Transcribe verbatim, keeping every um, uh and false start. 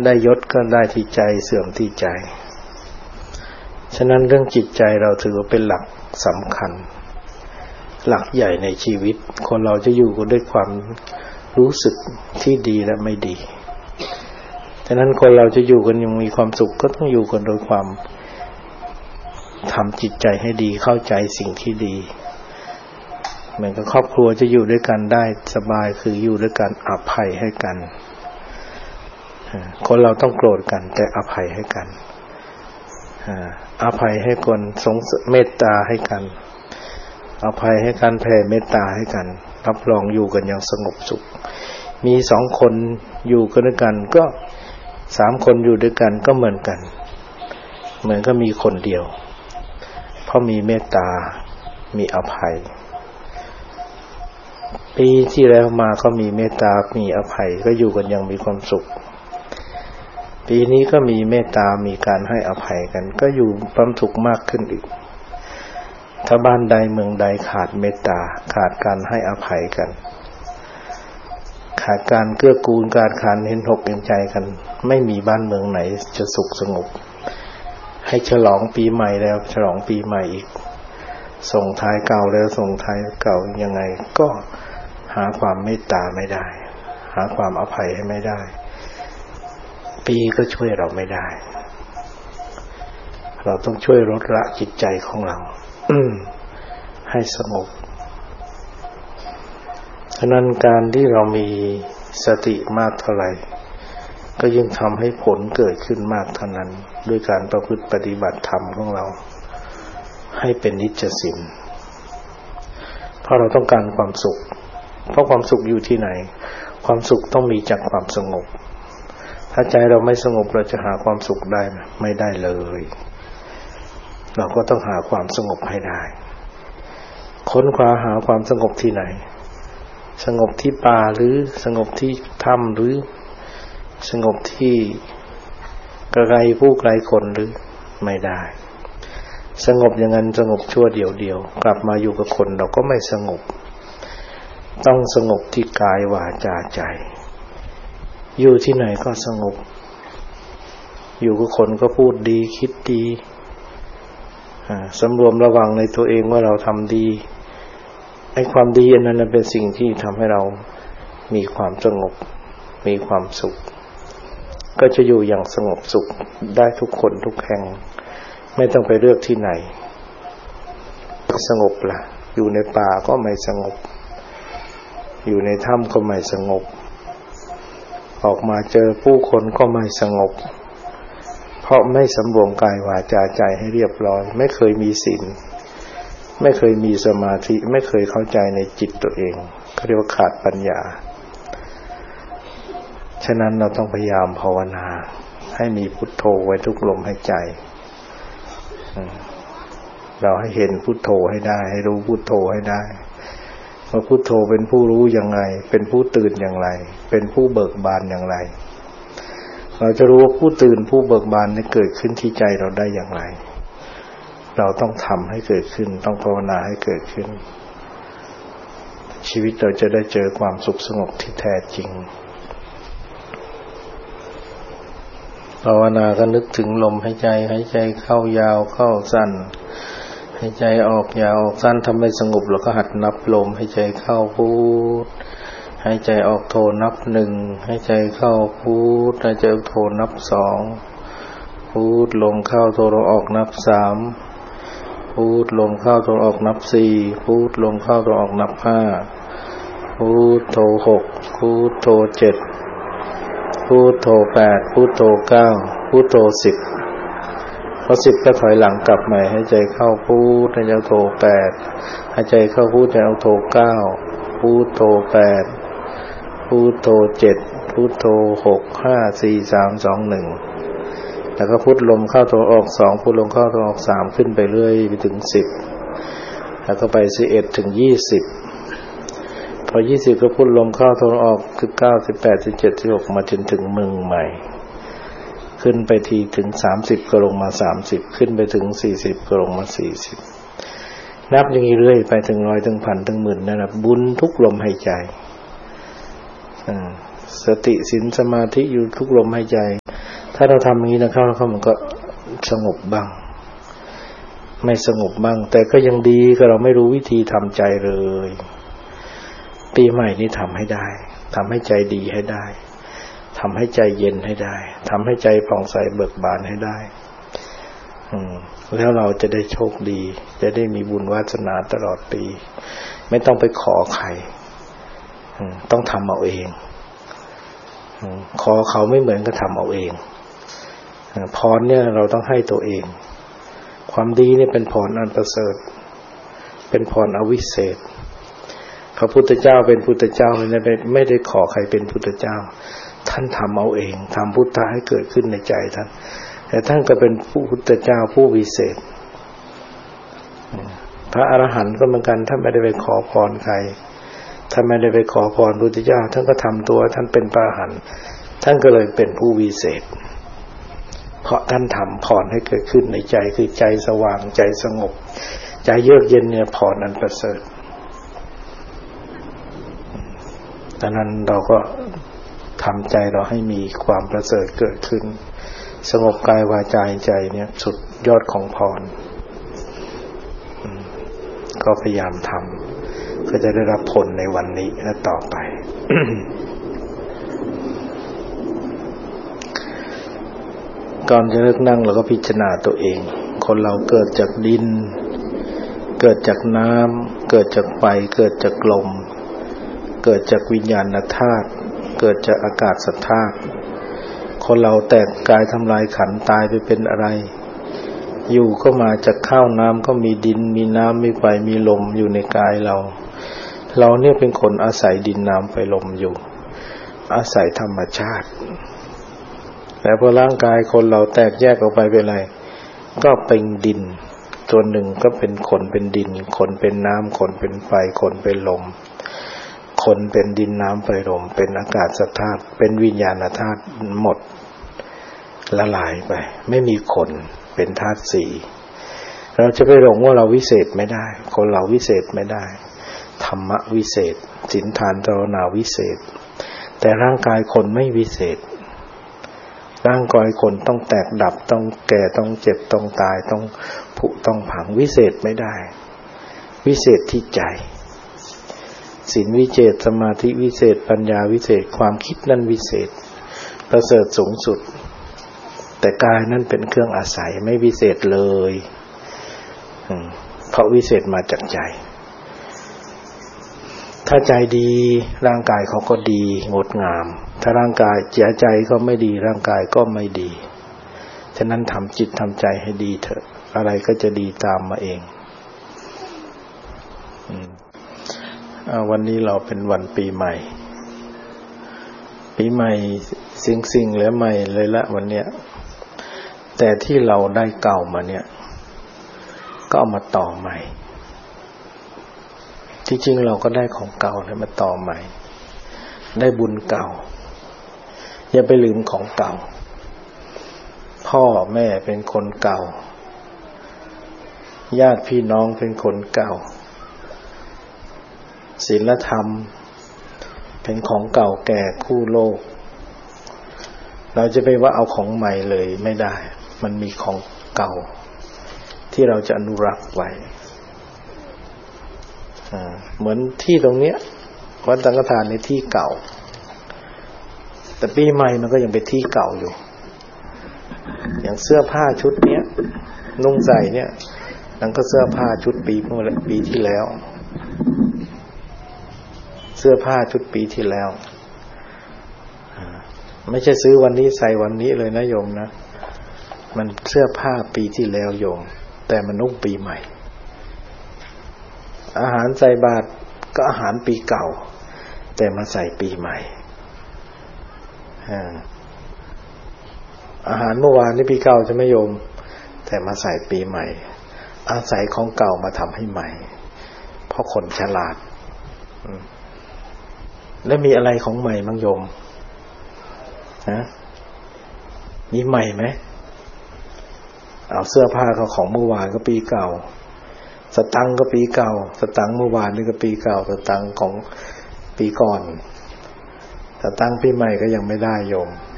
ได้ยศก็ได้ที่ใจเสื่อมที่ใจฉะนั้นเรื่องจิตใจเราถือว่าเป็นหลักสำคัญหลักใหญ่ในชีวิตคนเราจะอยู่กันด้วยความรู้สึกที่ดีและไม่ดีฉะนั้นคนเราจะอยู่กันยังมีความสุขก็ต้องอยู่กันโดยความทำจิตใจให้ดีเข้าใจสิ่งที่ดีเหมือนกับครอบครัวจะอยู่ด้วยกันได้สบายคืออยู่ด้วยกันอภัยให้กันคนเราต้องโกรธกันแต่อภัยให้กันอภัยให้คนสงสารเมตตาให้กันอภัยให้กันแผ่เมตตาให้กันรับรองอยู่กันอย่างสงบสุขมีสองคนอยู่กันด้วยกันก็สามคนอยู่ด้วยกันก็เหมือนกันเหมือนก็มีคนเดียวเพราะมีเมตตามีอภัยปีที่แล้วมาก็มีเมตตามีอภัยก็อยู่กันอย่างมีความสุขปีนี้ก็มีเมตตามีการให้อภัยกันก็อยู่ความสุขมากขึ้นอีกถ้าบ้านใดเมืองใดขาดเมตตาขาดการให้อภัยกันขาดการเกื้อกูลการขานเห็นอกเห็นใจกันไม่มีบ้านเมืองไหนจะสุขสงบให้ฉลองปีใหม่แล้วฉลองปีใหม่อีกส่งท้ายเก่าแล้วส่งท้ายเก่ายังไงก็หาความเมตตาไม่ได้หาความอภัยให้ไม่ได้ปีก็ช่วยเราไม่ได้เราต้องช่วยลดละจิตใจของเรา ให้สงบฉะนั้นการที่เรามีสติมากเท่าไหร่ก็ยิ่งทำให้ผลเกิดขึ้นมากเท่านั้นด้วยการประพฤติปฏิบัติธรรมของเราให้เป็นนิจสินเพราะเราต้องการความสุขเพราะความสุขอยู่ที่ไหนความสุขต้องมีจากความสงบถ้าใจเราไม่สงบเราจะหาความสุขได้ไหมไม่ได้เลยเราก็ต้องหาความสงบให้ได้ค้นคว้าหาความสงบที่ไหนสงบที่ป่าหรือสงบที่ถ้ำหรือสงบที่ไกลผู้ไกลคนหรือไม่ได้สงบอย่างนั้นสงบชั่วเดียวเดียวกลับมาอยู่กับคนเราก็ไม่สงบต้องสงบที่กายวาจาใจอยู่ที่ไหนก็สงบอยู่กับคนก็พูดดีคิดดีสำรวมระวังในตัวเองว่าเราทำดีไอ้ความดีอันนั้นเป็นสิ่งที่ทำให้เรามีความสงบมีความสุขก็จะอยู่อย่างสงบสุขได้ทุกคนทุกแห่งไม่ต้องไปเลือกที่ไหนสงบล่ะอยู่ในป่าก็ไม่สงบอยู่ในถ้ำก็ไม่สงบออกมาเจอผู้คนก็ไม่สงบเพราะไม่สำรวมกายวาจาใจให้เรียบร้อยไม่เคยมีศีลไม่เคยมีสมาธิไม่เคยเข้าใจในจิตตัวเองเขาเรียกว่าขาดปัญญาฉะนั้นเราต้องพยายามภาวนาให้มีพุทโธไว้ทุกลมหายใจเราให้เห็นพุทโธให้ได้ให้รู้พุทโธให้ได้ว่าพุทโธเป็นผู้รู้อย่างไรเป็นผู้ตื่นอย่างไรเป็นผู้เบิกบานอย่างไรเราจะรู้ว่าผู้ตื่นผู้เบิกบานนี้เกิดขึ้นที่ใจเราได้อย่างไรเราต้องทำให้เกิดขึ้นต้องภาวนาให้เกิดขึ้นชีวิตเราจะได้เจอความสุขสงบที่แท้จริงภาวนาก็นึกถึงลมหายใจหายใจเข้ายาวเข้าสั้นหายใจออกยาวออกสั้นทำให้สงบแล้วก็หัดนับลมหายใจเข้าพูดหายใจออกโทนับหนึ่งหายใจเข้าพูดหายใจออกโทนับสองพูดลมเข้าโทลมออกนับสามพูดลมเข้าโทออกนับสี่พูดลมเข้าโทออกนับห้าพูดโทหกพูดโทเจ็ดพูดโทแปดพูดโทเก้าพูดโทสิบพอสิบก็ถอยหลังกลับใหม่ให้ใจเข้าพูดให้ใจโทแปดให้ใจเข้าพูดใจเอาโทเก้าพูดโทแปดพูดโทเจ็ดพูดโทหกห้าสี่สามสองหนึ่งแล้วก็พุทลมเข้าโทออกสองพุทลมเข้าโทออกสามขึ้นไปเรื่อยไปถึงสิบแล้วก็ไปสิบเอ็ดถึงยี่สิบพอยี่สิบก็พุทลมเข้าโทออกสิบเก้า สิบแปด สิบเจ็ด สิบหกมาจนถึงมึงใหม่ขึ้นไปทีถึงสามสิบก็ลงมาสามสิบขึ้นไปถึงสี่สิบก็ลงมาสี่สิบนับอย่างนี้เรื่อยไปถึงร้อยถึงพันถึงหมื่นนั่นแหละบุญทุกลมหายใจสติศีลสมาธิอยู่ทุกลมหายใจถ้าเราทำอย่างนี้นะครับแล้วมันก็สงบบ้างไม่สงบบ้างแต่ก็ยังดีก็เราไม่รู้วิธีทำใจเลยปีใหม่นี้ทำให้ได้ทำให้ใจดีให้ได้ทำให้ใจเย็นให้ได้ทำให้ใจผ่องใสเบิกบานให้ได้อืมแล้วเราจะได้โชคดีจะได้มีบุญวาสนาตลอดปีไม่ต้องไปขอใครอืมต้องทำเอาเองอืมขอเขาไม่เหมือนกับทำเอาเองพรเนี่ยเราต้องให้ตัวเองความดีเนี่ยเป็นพรอันประเสริฐเป็นพรอวิเศษพระพุทธเจ้าเป็นพุทธเจ้าไม่ได้ไม่ได้ขอใครเป็นพุทธเจ้าท่านทำเอาเองทำพุทธะให้เกิดขึ้นในใจท่านแต่ท่านก็เป็นผู้พุทธเจ้าผู้วิเศษพระอรหันต์ก็เหมือนกันท่านไม่ได้ไปขอพรใครท่านไม่ได้ไปขอพรพุทธเจ้าท่านก็ทำตัวท่านเป็นพระอรหันต์ท่านก็เลยเป็นผู้วิเศษเพราะท่านทำพรให้เกิดขึ้นในใจคือใจสว่างใจสงบใจเยือกเย็นเนี่ยพรอันประเสริฐดังนั้นเราก็ทำใจเราให้มีความประเสริฐเกิดขึ้นสงบกายวาจาใจเนี่ยสุดยอดของพรก็พยายามทำก็จะได้รับผลในวันนี้และต่อไป ก่อนจะเลิกนั่งเราก็พิจารณาตัวเองคนเราเกิดจากดินเกิดจากน้ำเกิดจากไฟเกิดจากลมเกิดจากวิญญาณธาตุเกิดจากอากาศธาตุคนเราแตกกายทำลายขันธ์ตายไปเป็นอะไรอยู่ก็มาจากข้าวน้ำก็มีดินมีน้ำมีไฟมีลมอยู่ในกายเราเราเนี่ยเป็นคนอาศัยดินน้ำไฟลมอยู่อาศัยธรรมชาติแต่พอร่างกายคนเราแตกแยกออกไปเป็นอะไรก็เป็นดินตัวหนึ่งก็เป็นขนเป็นดินขนเป็นน้ำขนเป็นไฟขนเป็นลมขนเป็นดินน้ำไฟลมเป็นอากาศธาตุเป็นวิญญาณธาตุหมดละลายไปไม่มีขนเป็นธาตุสี่เราจะไปหลงว่าเราวิเศษไม่ได้คนเราวิเศษไม่ได้ธรรมะวิเศษศีลทานภาวนาวิเศษแต่ร่างกายคนไม่วิเศษร่างกายคนต้องแตกดับต้องแก่ต้องเจ็บต้องตายต้องผุต้องพังวิเศษไม่ได้วิเศษที่ใจศีลวิเศษสมาธิวิเศษปัญญาวิเศษความคิดนั่นวิเศษประเสริฐสูงสุดแต่กายนั่นเป็นเครื่องอาศัยไม่วิเศษเลยเพราะวิเศษมาจากใจถ้าใจดีร่างกายเขาก็ดีงดงามถ้าร่างกายเสียใจก็ไม่ดีร่างกายก็ไม่ดีฉะนั้นทำจิตทำใจให้ดีเถอะอะไรก็จะดีตามมาเองวันนี้เราเป็นวันปีใหม่ปีใหม่สิ่งๆแล้วใหม่เลยละวันเนี้ยแต่ที่เราได้เก่ามาเนี่ยก็เอามาต่อใหม่ที่จริงเราก็ได้ของเก่าแล้วมาต่อใหม่ได้บุญเก่าอย่าไปลืมของเก่าพ่อแม่เป็นคนเก่าญาติพี่น้องเป็นคนเก่าศีลธรรมเป็นของเก่าแก่คู่โลกเราจะไปว่าเอาของใหม่เลยไม่ได้มันมีของเก่าที่เราจะอนุรักษ์ไว้เหมือนที่ตรงเนี้ยวัดสังฆทานในที่เก่าแต่ปีใหม่มันก็ยังเป็นที่เก่าอยู่อย่างเสื้อผ้าชุดเนี้ยนุ่งใส่เนี่ยนั่นก็เสื้อผ้าชุดปีเมื่อปีที่แล้วเสื้อผ้าชุดปีที่แล้วไม่ใช่ซื้อวันนี้ใส่วันนี้เลยนะโยมนะมันเสื้อผ้าปีที่แล้วโยมแต่มันนุ่งปีใหม่อาหารใส่บาตรก็อาหารปีเก่าแต่มาใส่ปีใหม่อาหารเมื่อวานนี่ปีเก่าจะไม่โยมแต่มาใส่ปีใหม่อาศัยของเก่ามาทำให้ใหม่เพราะคนฉลาดแล้วมีอะไรของใหม่บ้างโยมนะมีใหม่ไหมเอาเสื้อผ้าก็ของเมื่อวานก็ปีเก่าสตังค์ก็ปีเก่าสตังค์เมื่อวานนี่ก็ปีเก่าสตังค์ของปีก่อนสตังค์ปีใหม่ก็ยังไม่ได้โยม